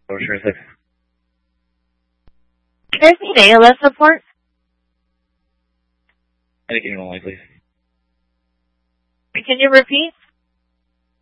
Ocean 6. There's an ALS report. Anything only, please. Can you repeat?